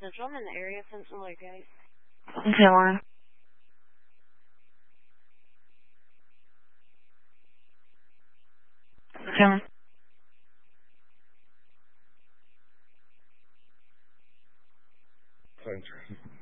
Central. I'm in the area. Central guys. Okay, Lauren. Okay. Thanks.